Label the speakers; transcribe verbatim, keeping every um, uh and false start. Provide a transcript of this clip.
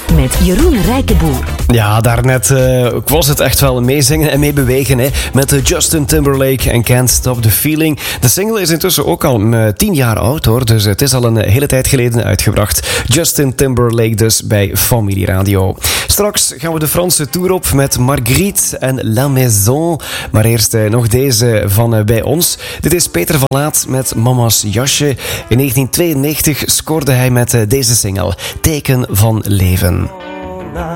Speaker 1: met Jeroen Rijkenboer.
Speaker 2: Ja, daarnet uh, was het echt wel meezingen en meebewegen hè, met uh, Justin Timberlake en Can't Stop the Feeling. De single is intussen ook al uh, tien jaar oud hoor, dus het is al een hele tijd geleden uitgebracht. Justin Timberlake dus bij Familie Radio. Straks gaan we de Franse tour op met Marguerite en La Maison. Maar eerst uh, nog deze van uh, bij ons. Dit is Peter van Laat met Mama's Jasje. In negentien tweeënnegentig scoorde hij met uh, deze single, Teken van Leven.